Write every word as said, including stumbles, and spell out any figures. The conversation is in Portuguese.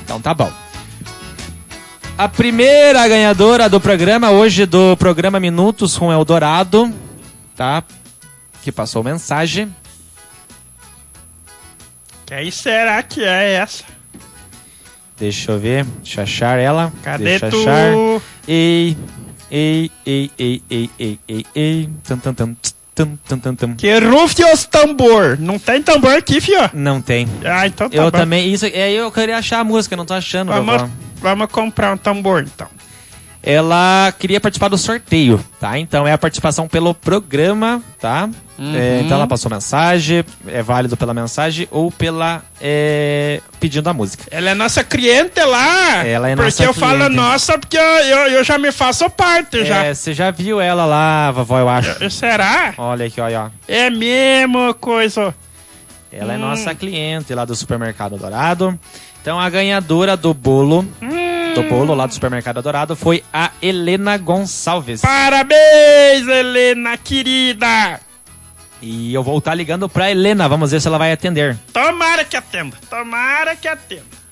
Então tá bom. A primeira ganhadora do programa, hoje do programa Minutos com Eldorado, tá? Que passou mensagem. Quem será que é essa? Deixa eu ver, deixa eu achar ela. Cadê deixa tu? Achar. Ei, ei, ei, ei, ei, ei, ei, ei. Tum, tum, tum, tum, tum, tum, tum. Que rufe os tambor. Não tem tambor aqui, fio? Não tem. Ah, então tá eu bom. também, isso, é, eu queria achar a música, não tô achando. Vamos, vovó. vamos comprar um tambor, então. Ela queria participar do sorteio, tá? Então é a participação pelo programa, tá? Uhum. É, então ela passou mensagem, é válido pela mensagem ou pela é, pedindo a música. Ela é nossa cliente lá. Ela é porque nossa eu falo cliente. nossa, porque eu, eu, eu já me faço parte, já. É, você já viu ela lá, vovó, eu acho. Eu- Será? Olha aqui, olha, ó. É mesmo coisa. Ela é Hum. nossa cliente lá do Supermercado Dourado. Então a ganhadora do bolo, Hum. do bolo lá do Supermercado Dourado foi a Helena Gonçalves. Parabéns, Helena, querida. E eu vou estar ligando pra Helena, vamos ver se ela vai atender. Tomara que atenda. Tomara que atenda.